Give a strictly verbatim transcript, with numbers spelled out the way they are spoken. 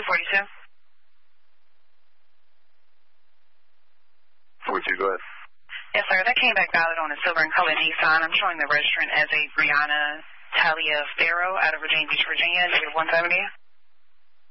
forty-two. forty-two, go ahead. Yes, sir. That came back valid on a silver and colored Nissan. I'm showing the registrant as a Brianna Talia Farrow out of Virginia Beach, Virginia, negative one seventy.